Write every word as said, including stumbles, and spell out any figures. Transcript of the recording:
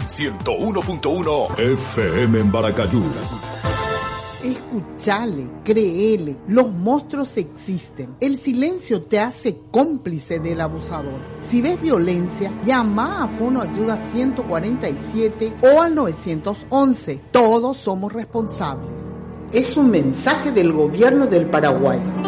ciento uno punto uno F M en Baracayú. Escuchale, créele, los monstruos existen. El silencio te hace cómplice del abusador. Si ves violencia, llama a Fono Ayuda ciento cuarenta y siete o al nueve once. Todos somos responsables. Es un mensaje del gobierno del Paraguay.